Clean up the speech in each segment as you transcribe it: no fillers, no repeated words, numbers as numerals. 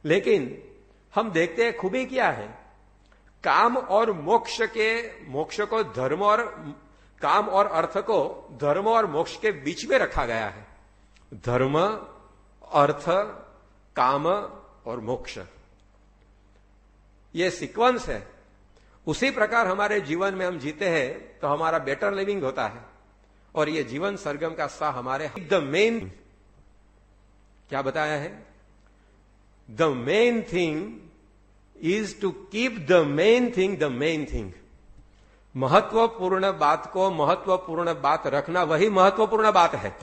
लेकिन हम देखते हैं खूबी क्या है, काम और मोक्ष को धर्म और काम और अर्थ को धर्म और मोक्ष के बीच में रखा गया है। धर्म, अर्थ, काम और मोक्ष, ये सीक्वेंस है। उसी प्रकार हमारे जीवन में हम जीते हैं तो हमारा बेटर लिविंग होता है। और ये जीवन सरगम का सा हमारे द मेन क्या बताया है, the main thing is to keep the main thing the main thing. महत्वपूर्ण बात को महत्वपूर्ण बात रखना, वही महत्वपूर्ण बात है।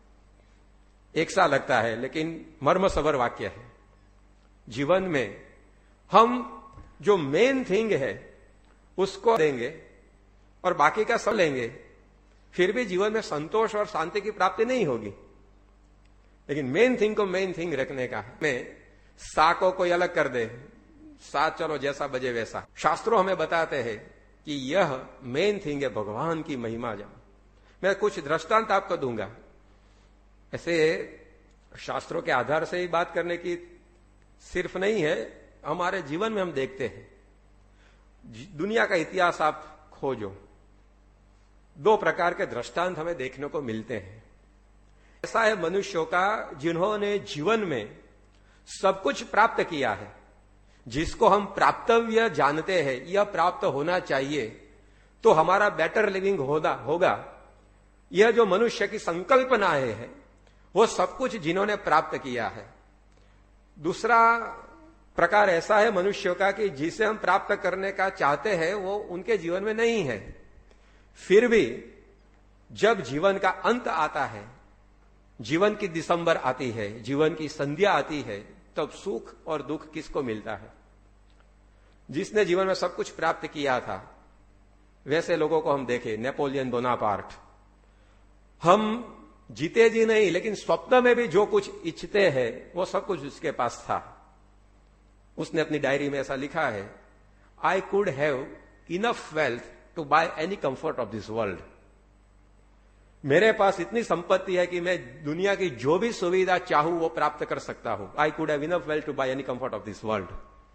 एक सा लगता है लेकिन मर्म सबर वाक्य है। जीवन में हम जो मेन थिंग है उसको देंगे और बाकी का सब लेंगे, फिर भी जीवन में संतोष और शांति की प्राप्ति नहीं होगी। लेकिन मेन थिंग को मेन थिंग रखने का है। में सा को कोई अलग कर दे, सा चलो जैसा बजे वैसा। शास्त्रों हमें बताते हैं कि यह मेन थिंग है, भगवान की महिमा जान। मैं कुछ दृष्टांत आपको दूंगा। ऐसे शास्त्रों के आधार से ही बात करने की सिर्फ नहीं है, हमारे जीवन में हम देखते हैं। दुनिया का इतिहास आप खोजो, दो प्रकार के दृष्टांत हमें देखने को मिलते हैं। ऐसा है मनुष्यों का जिन्होंने जीवन में सब कुछ प्राप्त किया है, जिसको हम प्राप्तव्य जानते हैं, यह प्राप्त होना चाहिए तो हमारा बेटर लिविंग होगा। यह जो मनुष्य की संकल्पनाएं है वो सब कुछ जिन्होंने प्राप्त किया है। दूसरा प्रकार ऐसा है मनुष्यों का कि जिसे हम प्राप्त करने का चाहते हैं वो उनके जीवन में नहीं है। फिर भी जब जीवन का अंत आता है, जीवन की दिसंबर आती है, जीवन की संध्या आती है, तब सुख और दुख किसको मिलता है? जिसने जीवन में सब कुछ प्राप्त किया था। वैसे लोगों को हम देखें, नेपोलियन बोनापार्ट, हम जीते जी नहीं लेकिन स्वप्न में भी जो कुछ इच्छते हैं वो सब कुछ उसके पास था। उसने अपनी डायरी में ऐसा लिखा है, I could have enough wealth to by any comfort of this world. मेरे पास इतनी संपत्ति है कि मैं दुनिया की जो भी सुविधा चाहूं वो प्राप्त कर सकता हूं। I could have enough wealth to by any comfort of this world.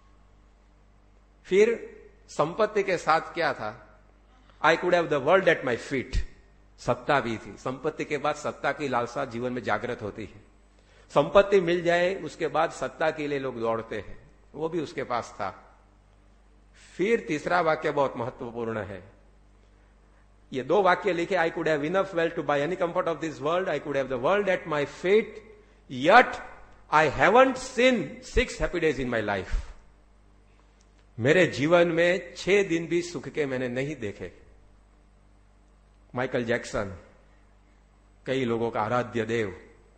फिर संपत्ति के साथ क्या था? I could have the world at my feet. सत्ता भी थी। संपत्ति के बाद सत्ता की लालसा जीवन में जागृत होती है। संपत्ति मिल जाए उसके बाद सत्ता के लिए लोग दौड़ते हैं, वो भी उसके पास था। फिर तीसरा वाक्य बहुत महत्वपूर्ण है। ये दो वाक्य लिखे, I could have enough wealth to by any comfort of this world, I could have the world at my feet, yet I haven't seen 6 happy days in my life. मेरे जीवन में 6 दिन भी सुख के मैंने नहीं देखे। माइकल जैक्सन, कई लोगों का आराध्य देव,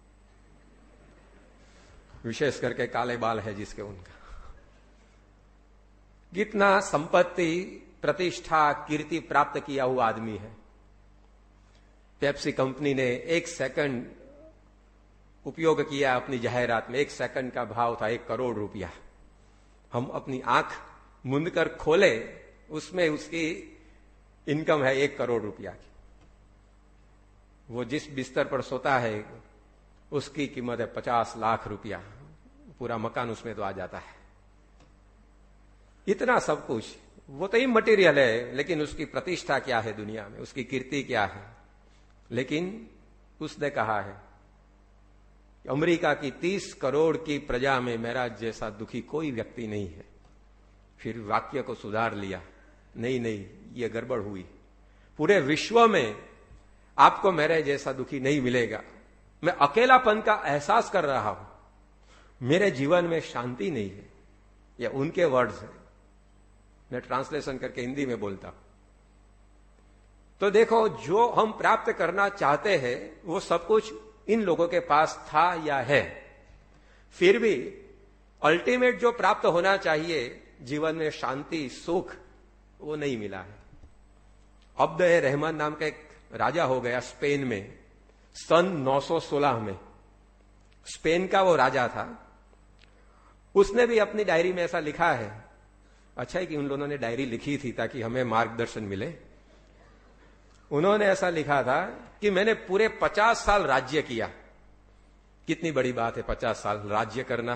विशेष करके काले बाल है जिसके, उनका कितना संपत्ति, प्रतिष्ठा, कीर्ति प्राप्त किया हुआ आदमी है। पेप्सी कंपनी ने 1 सेकंड उपयोग किया अपनी जाहिरात में। 1 सेकंड का भाव था 1 करोड़ रुपया। हम अपनी आंख मूंद कर खोले, उसमें उसकी इनकम है 1 करोड़ रुपया की। वो जिस बिस्तर पर सोता है उसकी कीमत है 50 लाख रुपया। पूरा मकान उसमें तो आ जाता है। इतना सब कुछ, वो तो ही मटेरियल है, लेकिन उसकी प्रतिष्ठा क्या है दुनिया में, उसकी कीर्ति क्या है। लेकिन उसने कहा है कि अमेरिका की 30 करोड़ की प्रजा में मेरा जैसा दुखी कोई व्यक्ति नहीं है। फिर वाक्य को सुधार लिया, नहीं, ये गड़बड़ हुई। पूरे विश्व में आपको मेरे जैसा दुखी नहीं मिलेगा। मैं अकेलापन का एहसास कर रहा हूं, मेरे जीवन में शांति नहीं है। ये उनके वर्ड्स हैं, मैं ट्रांसलेशन करके हिंदी में बोलता हूं। तो देखो, जो हम प्राप्त करना चाहते हैं वो सब कुछ इन लोगों के पास था या है। फिर भी अल्टीमेट जो प्राप्त होना चाहिए जीवन में, शांति, सुख, वो नहीं मिला है। अब्द ए रहमान नाम का एक राजा हो गया स्पेन में सन 916 में। स्पेन का वो राजा था। उसने भी अपनी डायरी में ऐसा लिखा है। अच्छा है कि उन लोगों ने डायरी लिखी थी ताकि हमें मार्गदर्शन मिले। उन्होंने ऐसा लिखा था कि मैंने पूरे 50 साल राज्य किया। कितनी बड़ी बात है 50 साल राज्य करना।